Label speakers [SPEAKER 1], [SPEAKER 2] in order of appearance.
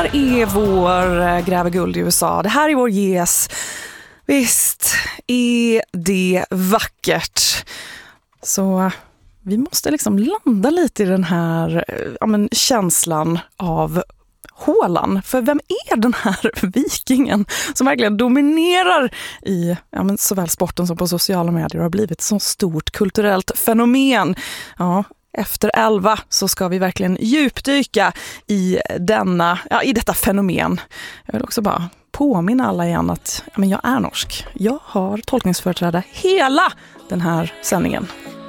[SPEAKER 1] här är vår gräva guld i USA. Det här är vår yes. Visst är det vackert. Så vi måste liksom landa lite i den här känslan av Håland. För vem är den här vikingen som verkligen dominerar i såväl sporten som på sociala medier och har blivit ett så stort kulturellt fenomen? Ja, efter 11 så ska vi verkligen djupdyka i detta fenomen. Jag vill också bara påminna alla igen att jag är norsk. Jag har tolkningsföreträde hela den här sändningen.